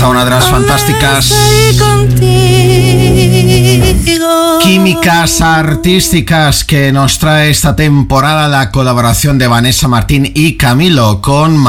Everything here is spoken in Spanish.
esta una de las fantásticas químicas artísticas que nos trae esta temporada la colaboración de Vanessa Martín y Camilo con